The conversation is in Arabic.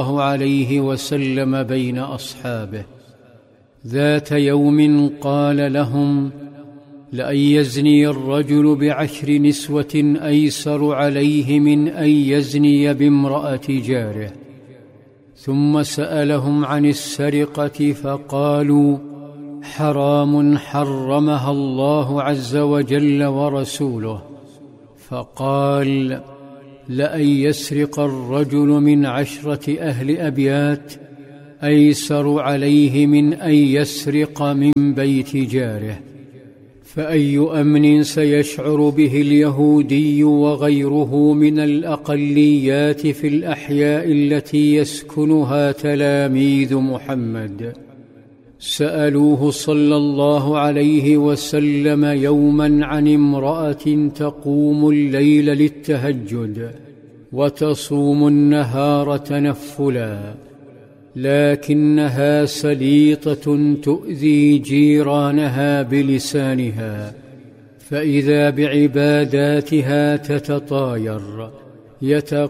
الله عليه وسلم بين أصحابه. ذات يوم قال لهم: لأن يزني الرجل ب10 نسوة أيسر عليه من أن يزني بامرأة جاره. ثم سألهم عن السرقة فقالوا: حرام حرمها الله عز وجل ورسوله. فقال: لأن يسرق الرجل من 10 أهل أبيات أيسر عليه من أن يسرق من بيت جاره. فأي أمن سيشعر به اليهودي وغيره من الأقليات في الأحياء التي يسكنها تلاميذ محمد؟ سألوه صلى الله عليه وسلم يوما عن امرأة تقوم الليل للتهجد وتصوم النهار تنفلا، لكنها سليطة تؤذي جيرانها بلسانها، فإذا بعباداتها تتطاير،